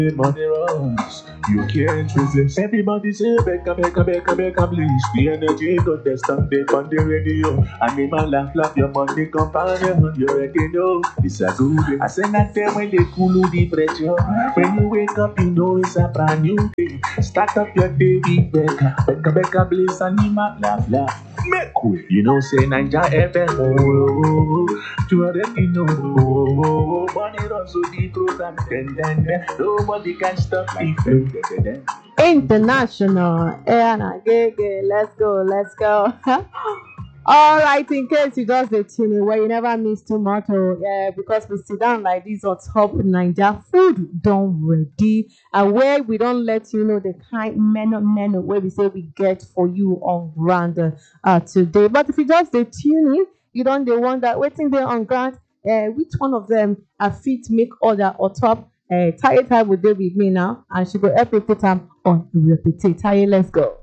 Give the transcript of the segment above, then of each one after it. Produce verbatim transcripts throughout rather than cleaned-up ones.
money runs. You can't resist. Everybody say, Becca, Becca, Becca, Becca, please. The energy got the stand up on the radio. Animal laugh, laugh, your money companion. You already know it's a good day. I say that time when they cool the pressure. When you wake up, you know it's a brand new day. Start up your day with Becca, Becca, Becca, please. Animal laugh, laugh. Make way. You know, say Ninja F M. Oh, oh, oh. You already know. Oh, oh, oh. Money runs so deep, program. Then, then, then. Nobody can stop me. International. Anna, Gege, let's go, let's go. All right, in case you just the tune where you never miss tomato, yeah, because we sit down like this on top Niger food done ready, and where we don't let you know the kind menu menu where we say we get for you on ground uh, today. But if you just the tune in, you don't the one that waiting there on ground, uh, which one of them are fit make order or top? Uh, Taye Taye will dey with me now, and she will help me put them on repeat. Taye, let's go.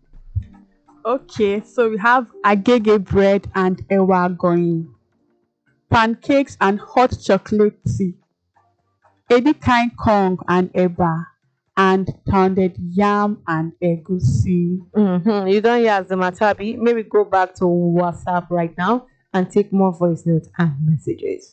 Okay, so we have agege bread and ewa going, pancakes and hot chocolate tea, edikain kong and eba, and pounded yam and egusi. Mm-hmm. You don't hear the Matabi. Maybe go back to WhatsApp right now and take more voice notes and messages.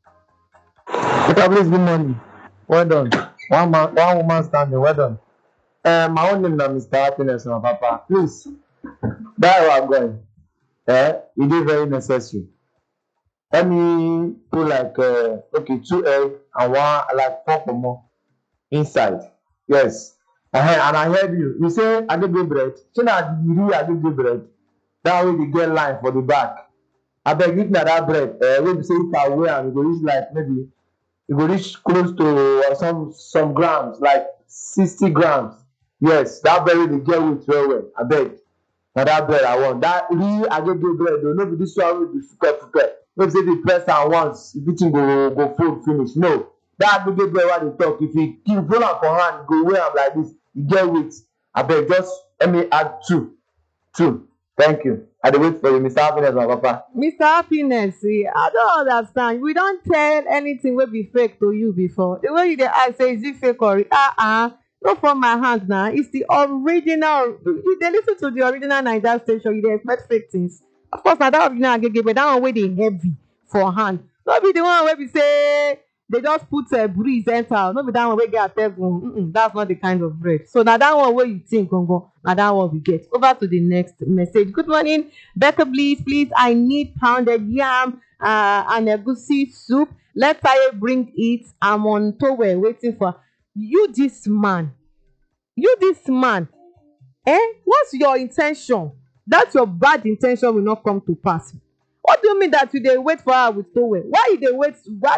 Peter, please, good morning. Well done. One man, one woman standing. Well done. Uh, my own name is Mister Happiness, my papa. Please, that's where I'm going. Eh, it is very necessary. Let me put like uh, okay, two egg and one like four more inside. Yes. Uh-huh. And I heard you. You say I give you bread. So now you do I give you bread. That way you get line for the back. I beg you that bread. Uh, when you say it away and you go reach like maybe you go reach close to uh, some some grams, like sixty grams. Yes, that bread they get with very well. I beg. Now that bread I want. That really I get good bread. Though. No be this one will be fuke fuke. No say the press am once, if it go go fold finish. No. That good bread what they talk. If you keep roll am for hand, go weigh am like this, you get weight. I beg just let me add two. Two. Thank you. I dey wait for you, Mister Happiness, my papa. Mister Happiness, see, I don't understand. We don't tell anything will be fake to you before. The way you dey ask say is it fake or uh-uh. Not from my hand now. It's the original. You dey listen to the original Niger station, you dey expect fake things. Of course, now that original agege, but that one wey dey heavy for hand. No be the one where we say they just put a uh, breeze enter. No be that one wey get ategun. Mm-mm, that's not the kind of bread. So now that one where you think gongo, now that one we get. Over to the next message. Good morning, Becca. Please, please, I need pounded yam uh, and egusi soup. Let Taye bring it. I'm on tower waiting for you. This man, you this man. Eh? What's your intention? That your bad intention will not come to pass. What do you mean that you dey wait for her with towel? Why you dey wait? Why?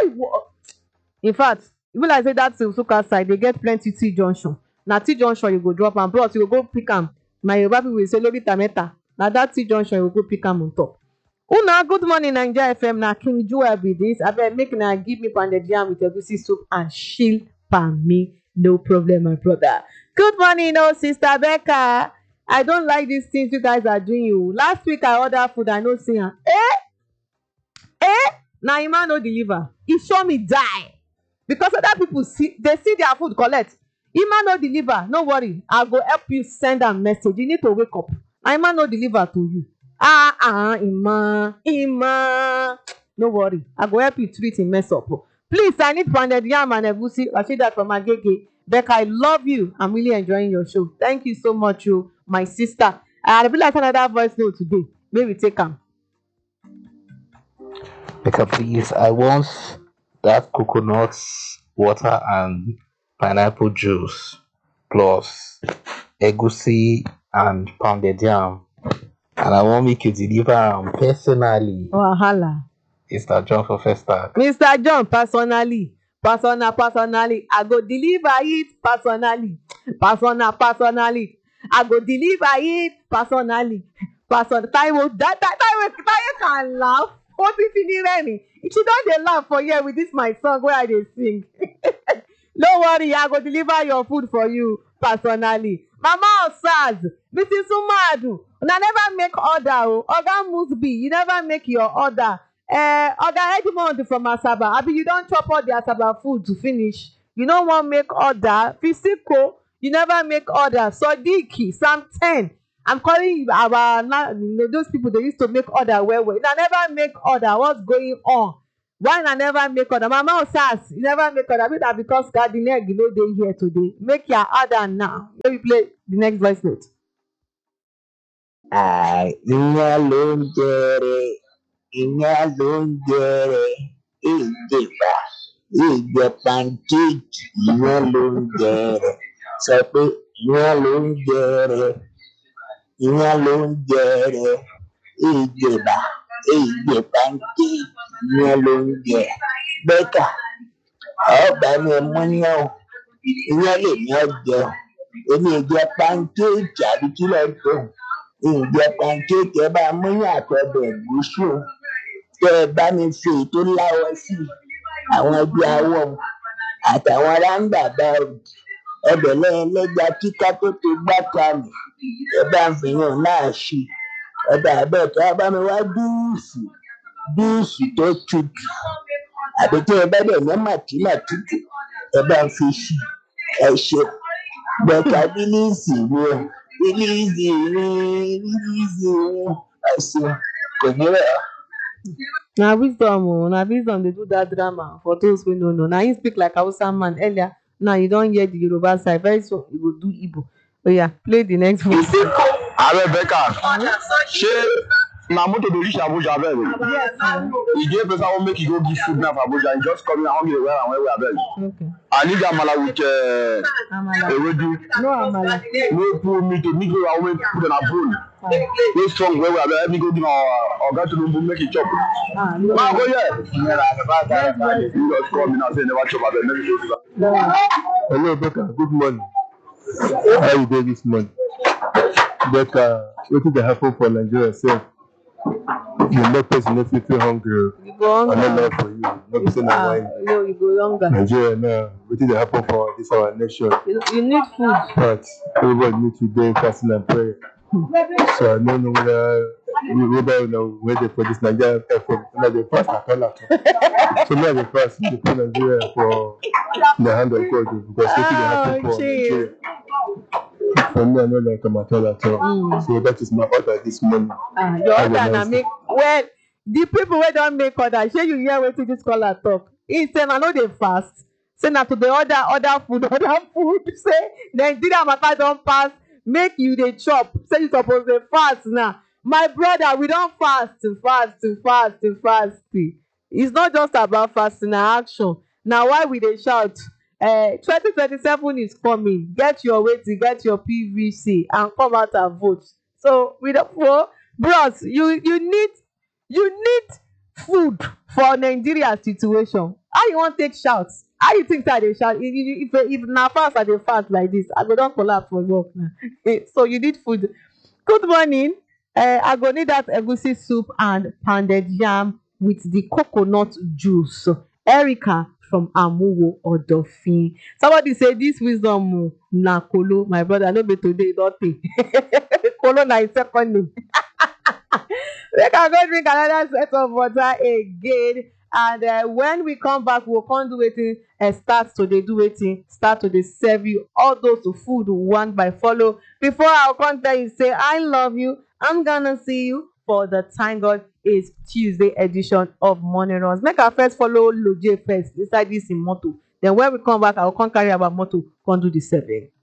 In fact, even like say that Suka side, they get plenty T junction. Na T junction you go drop am, bros you go go pick am. My Yoruba people will say lobi tameta. Na that T junction you go go pick am on top. Una, good morning, Naija F M. Na King Joel be this. Abeg make una give me pounded yam with egusi soup and chill for me. No problem, my brother. Good morning, oh sister Becca. I don't like these things you guys are doing. You last week I ordered food, I no see am. Eh? Eh? Na Ima no deliver. E show me die. Because other people see, they see their food collect. Ima no deliver. No worry. I go help you send a message. You need to wake up. Ima no deliver to you. Ah ah Ima. Ima. No worry. I go help you treat him mess up. Please, I need pounded yam and egusi. I see that from Agege. Becca, I love you. I'm really enjoying your show. Thank you so much, you, my sister. I feel like another voice note today. Maybe take them. Becca, please, I want that coconut water and pineapple juice plus egusi and pounded yam. And I want make you deliver them personally. Wahala. Mister John for first start. Mister John, personally. Personal, personally. I go deliver it personally. Personal, personally. I go deliver it personally. Personal. Taiwo, that, that, Taiwo, Taiwo can laugh. What if you need she don't dey laugh for here with this my song where I dey sing. No worry, I go deliver your food for you personally. Mama Osaz, Missus Umadu, una never make order. Oh. Oga Musbi, you never make your order. Uh, Oga Edmond from Asaba, Abi, you don't chop all the Asaba food to finish. you no wan make order. Fisiko, you never make order. Sodiki, Psalm ten. I'm calling you our na- you know, those people they used to make order well well. Una never make order. What's going on? Why una never make order? Mama Osas, you never make order. Maybe that because garden egg, you know, they here today. Make your order now. Let me play the next voice note. Ah, ìyẹn ló ń jẹrẹ, ìyẹn ló ń jẹrẹ, ìjẹba, ìjẹ pancake, ìyẹn ló ń jẹrẹ. Sọ pé ìyẹn ló ń jẹrẹ, ìyẹn ló ń jẹrẹ, ìjẹba, ìjẹ pancake, ìyẹn ló ń jẹ. Bẹ́ẹ̀ka, ọba mi mú yẹn o, ìyẹn lèmi ọjẹ o. Èmi ò jẹ pancake àbí kí ló ń tó. Ìjẹ pancake ẹ bá mú yàn àtọ̀bẹ̀ ẹ̀gúsí o. Tẹ́ ẹ bá mi fi èyí tó láwọ́ sí i. Àwọn ẹgbẹ́ awọ àtàwọn ráńdàbà ọbẹ̀ lẹ́yìnlẹ́gbà kíká tó tó gbáka mi. Ẹ bá ń fìyàn náà ṣe. Ọba àbẹ̀tọ̀ á bá mi wá dúùsù dúùsù tó tutù. Àbí tí ẹ bá dẹ̀ ní màtínà tútù ẹ bá ń fi ṣí ẹ ṣe. Gbẹ̀ka bílíìsì mi o. Bílíìsì mi bílíìsì mi ẹ̀sìn kò ní rẹ̀ ọ́. Na wisdom o, na wisdom dey do that drama for those wey no know. Na him speak like Hausa man earlier. Now you don hear the Yoruba side. Very soon you go do Igbo. Oya, play the next voice. Rebecca, ṣé na motor dey reach Abuja abeg? Yes, sir. E get person wan make you go give food now for Abuja, you just come here, I wan give you well and well well abeg. Okay. I need amala with uh, Amala. ewedu. No amala. No pull me to meet wey I wan put in a bowl. Ah, Wey strong well well abeg, help me go give our oga Tinubu make e chop. ah, no. Ma go here. You just call me now say you never chop abeg, make me go give am. No. Hello, Becca. Good morning. How you doing this morning? Becca, wetin dey happen for Nigeria sef? You make person no fit feel hungry. You go I no hunger. love for you. No be say na Ah, wine. no, you go younger. Nigeria now, wetin dey happen for this our nation? You, you need food. But everybody need to dey fasting and prayer. So I no know whether whether you know where they for this Nigeria eh, from una dey fast at all at all. So me I dey fast dey put Nigeria for the hand of God o, because wetin dey happen Oh, for chill. Nigeria. For me I no like am at all at all. Mm. So that is my order this morning. Ah, your Have a order na nice day. make well. The people wey don make order, shey you hear wetin dis caller talk? He say na no dey fast. Say na to dey order order food, order food. Say Nigeria matter don pass. Make you dey chop. Say you suppose dey fast now. My brother, we don fast, fast, fast, fast. It's not just about fasting, na action. Na why we dey shout. Uh, twenty twenty-seven is coming. Get your wetin, get your P V C, and come out and vote. So we don't for bros, you you need you need food for Nigeria situation. How you wan take shout? How you think say I dey shout? If if if, if na fast I dey fast like this, I go don collapse for work now. So you need food. Good morning. Uh, I go need that egusi soup and pounded yam with the coconut juice. Erica from Amuwo Odofin. Somebody say this wisdom na kolo. My brother, no be today, e don tey. Kolo na his second name. Make I go drink another set of water again. And uh, when we come back, we'll come do wetin uh, start to dey do wetin start to dey serve you all those food one by follow. Before I'll come tell you, say I love you. I'm gonna see you for the Thank God is Tuesday edition of Morning Runs. Make our first follow Loje first inside this in moto. Then when we come back, I'll come carry our moto, come do the serving.